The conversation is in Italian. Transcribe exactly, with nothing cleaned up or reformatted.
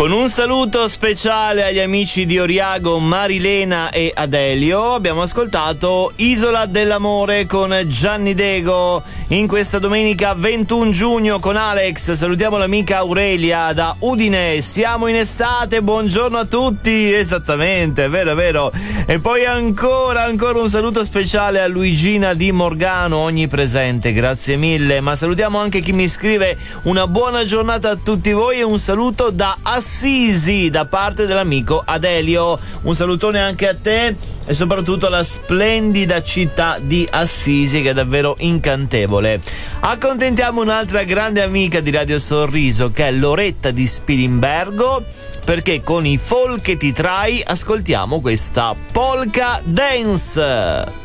Con un saluto speciale agli amici di Oriago, Marilena e Adelio, abbiamo ascoltato Isola dell'amore con Gianni Dego. In questa domenica ventuno giugno con Alex salutiamo l'amica Aurelia da Udine. Siamo in estate, buongiorno a tutti. Esattamente, è vero, è vero. E poi ancora, ancora un saluto speciale a Luigina di Morgano, ogni presente, grazie mille. Ma salutiamo anche chi mi scrive una buona giornata a tutti voi e un saluto da Assisi da parte dell'amico Adelio. Un salutone anche a te e soprattutto alla splendida città di Assisi, che è davvero incantevole. Accontentiamo un'altra grande amica di Radio Sorriso, che è Loretta di Spilimbergo, perché con i Folk che ti trai ascoltiamo questa polka dance.